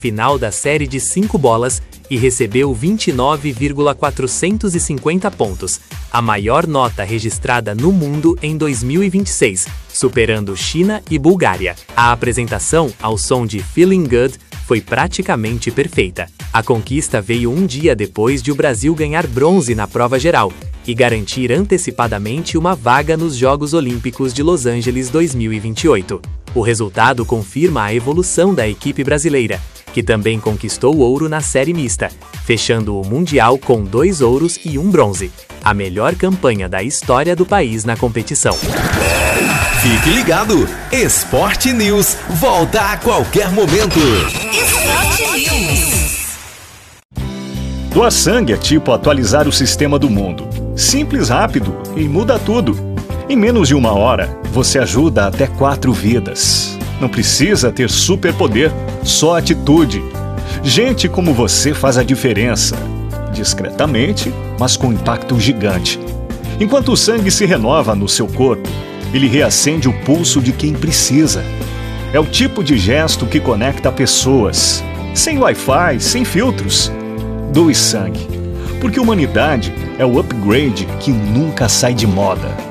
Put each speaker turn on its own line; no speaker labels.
final da série de 5 bolas e recebeu 29,450 pontos, a maior nota registrada no mundo em 2026, superando China e Bulgária. A apresentação, ao som de Feeling Good, foi praticamente perfeita. A conquista veio um dia depois de o Brasil ganhar bronze na prova geral e garantir antecipadamente uma vaga nos Jogos Olímpicos de Los Angeles 2028. O resultado confirma a evolução da equipe brasileira, que também conquistou ouro na série mista, fechando o Mundial com 2 ouros e 1 bronze, a melhor campanha da história do país na competição.
Fique ligado, Esporte News volta a qualquer momento.
Esporte News.
Doar sangue é tipo atualizar o sistema do mundo. Simples, rápido e muda tudo. Em menos de 1 hora, você ajuda até 4 vidas. Não precisa ter superpoder, só atitude. Gente como você faz a diferença. Discretamente, mas com impacto gigante. Enquanto o sangue se renova no seu corpo, ele reacende o pulso de quem precisa. É o tipo de gesto que conecta pessoas. Sem Wi-Fi, sem filtros. Doe sangue. Porque humanidade é o upgrade que nunca sai de moda.